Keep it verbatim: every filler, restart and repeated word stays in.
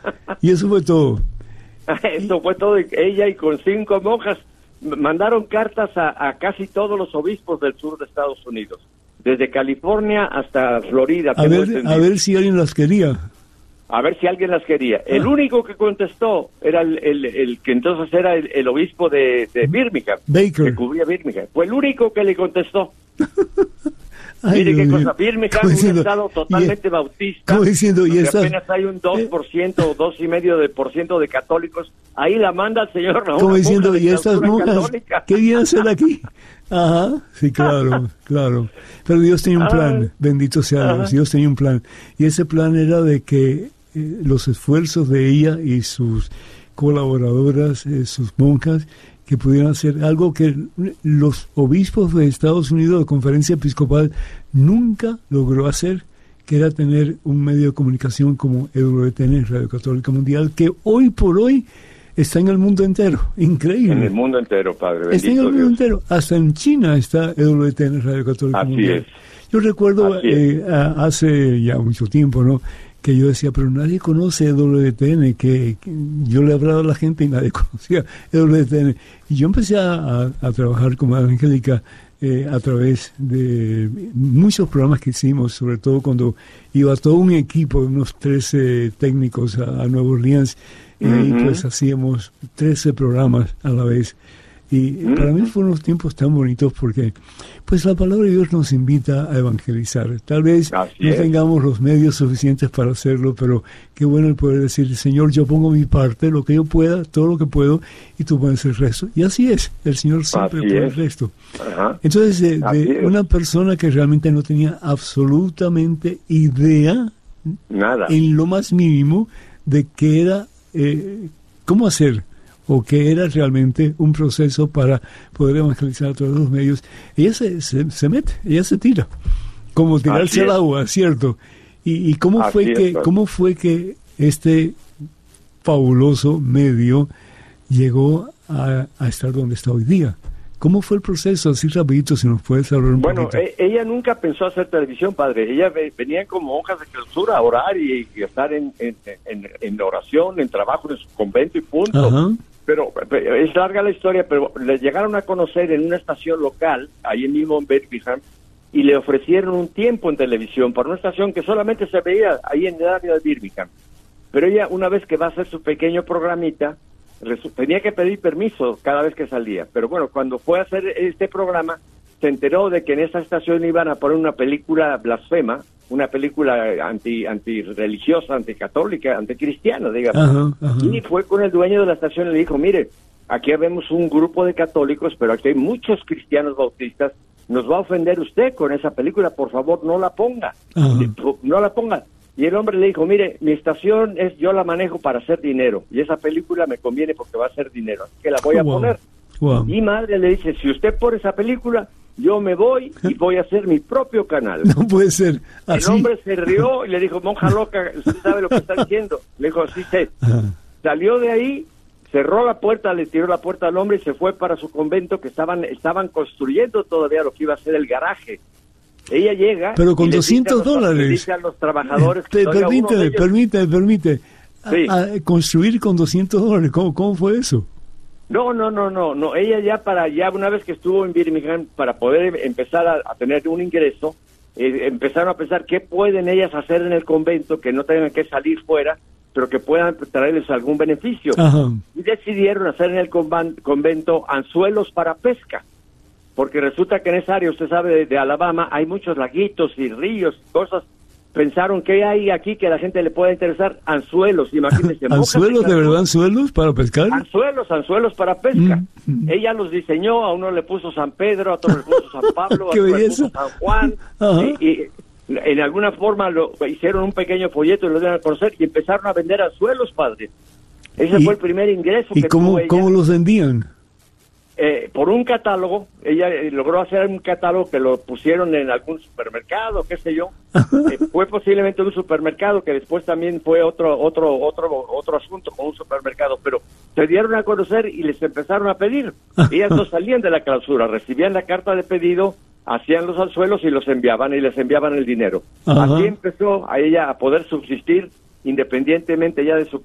Y eso fue todo. Eso fue todo. Ella y con cinco monjas mandaron cartas a, a casi todos los obispos del sur de Estados Unidos, desde California hasta Florida. A ver, a ver si alguien las quería. A ver si alguien las quería. Ah. El único que contestó era el, el, el que entonces era el, el obispo de, de Birmingham, Baker, que cubría Birmingham. Fue el único que le contestó. Ay, Mire Dios qué mío. cosa, Birmingham es un diciendo, estado totalmente y, bautista, como diciendo, y estas, apenas hay un dos por ciento o dos y medio de por ciento de católicos. Ahí la manda el señor Raúl. Como diciendo, y estas monjas, ¿qué vienen a hacer aquí? Ajá, sí, claro, claro. Pero Dios tenía un plan, Ay. bendito sea Dios, Dios tenía un plan. Y ese plan era de que eh, los esfuerzos de ella y sus colaboradoras, eh, sus monjas, que pudieran hacer algo que los obispos de Estados Unidos, de Conferencia Episcopal, nunca logró hacer, que era tener un medio de comunicación como E W T N, Radio Católica Mundial, que hoy por hoy está en el mundo entero. Increíble. En el mundo entero, Padre. Bendito está en el mundo Dios. entero. Hasta en China está E W T N, Radio Católica Así Mundial. Es. Yo recuerdo eh, es. hace ya mucho tiempo, ¿no?, que yo decía, pero nadie conoce E W T N, que, que yo le hablaba a la gente y nadie conocía E W T N. Y yo empecé a, a, a trabajar como evangélica eh, a través de muchos programas que hicimos, sobre todo cuando iba todo un equipo, unos trece técnicos a, a Nueva Orleans, uh-huh. eh, y pues hacíamos trece programas a la vez. Y uh-huh. para mí fueron unos tiempos tan bonitos porque pues la palabra de Dios nos invita a evangelizar. Tal vez Así no es. tengamos los medios suficientes para hacerlo, pero qué bueno el poder decir, Señor, yo pongo mi parte, lo que yo pueda, todo lo que puedo, y tú pones el resto. Y así es, el Señor siempre Así pone es. el resto. Ajá. Entonces, de, de es. una persona que realmente no tenía absolutamente idea, nada, en lo más mínimo, de qué era, eh, cómo hacer, o que era realmente un proceso para poder evangelizar a través de los medios, ella se, se, se mete, ella se tira, como tirarse al agua, ¿cierto? ¿Y, y cómo, fue es, que, pues. cómo fue que este fabuloso medio llegó a, a estar donde está hoy día? ¿Cómo fue el proceso? Así rapidito, si nos puedes hablar un bueno, poquito. Bueno, ella nunca pensó hacer televisión, padre. Ella venía como hojas de clausura a orar y, y estar en, en, en, en oración, en trabajo en su convento y punto. Ajá. Pero es larga la historia, pero le llegaron a conocer en una estación local, ahí mismo en Birmingham, y le ofrecieron un tiempo en televisión para una estación que solamente se veía ahí en el área de Birmingham. Pero ella, una vez que va a hacer su pequeño programita, tenía que pedir permiso cada vez que salía. Pero bueno, cuando fue a hacer este programa, se enteró de que en esa estación iban a poner una película blasfema, una película anti anti religiosa, anticatólica, anticristiana, digamos. Ajá, ajá. Y fue con el dueño de la estación y le dijo, mire, aquí vemos un grupo de católicos, pero aquí hay muchos cristianos bautistas, nos va a ofender usted con esa película, por favor, no la ponga, Ajá. no la ponga. Y el hombre le dijo, mire, mi estación es, yo la manejo para hacer dinero, y esa película me conviene porque va a hacer dinero, así que la voy a Wow. poner. Wow. Y madre le dice, si usted pone esa película, yo me voy y voy a hacer mi propio canal. No puede ser así. El hombre se rió y le dijo, monja loca, ¿usted sabe lo que está diciendo? Le dijo, sí sé. Salió de ahí, cerró la puerta, le tiró la puerta al hombre y se fue para su convento, que estaban estaban construyendo todavía lo que iba a ser el garaje. Ella llega... Pero con y les doscientos dice a los- dólares. les dice a los trabajadores... Te, que, oiga, uno de permite, ellos- permite, permite. Sí. A, a construir con doscientos dólares. ¿Cómo, ¿Cómo fue eso? No, no, no, no, no. Ella ya para ya una vez que estuvo en Birmingham para poder empezar a, a tener un ingreso, eh, empezaron a pensar qué pueden ellas hacer en el convento que no tengan que salir fuera, pero que puedan traerles algún beneficio. Ajá. Y decidieron hacer en el convan- convento anzuelos para pesca, porque resulta que en esa área, usted sabe, de, de Alabama hay muchos laguitos y ríos y cosas. Pensaron que hay aquí que a la gente le puede interesar anzuelos, imagínense. ¿Anzuelos, de verdad, anzuelos para pescar? Anzuelos, anzuelos para pesca. Mm, mm. Ella los diseñó, a uno le puso San Pedro, a otro le puso San Pablo, a ¡Qué otro le belleza! puso San Juan. Ajá. Y, y en alguna forma lo hicieron un pequeño folleto y lo dieron a conocer y empezaron a vender anzuelos, padre. Ese ¿Y- fue el primer ingreso ¿Y que cómo, tuvo ella. cómo los vendían? Eh, por un catálogo, ella eh, logró hacer un catálogo que lo pusieron en algún supermercado, qué sé yo. Eh, fue posiblemente un supermercado que después también fue otro otro otro otro asunto con un supermercado, pero se dieron a conocer y les empezaron a pedir. Ellas no salían de la clausura, recibían la carta de pedido, hacían los anzuelos y los enviaban y les enviaban el dinero. Ajá. Así empezó a ella a poder subsistir independientemente ya de su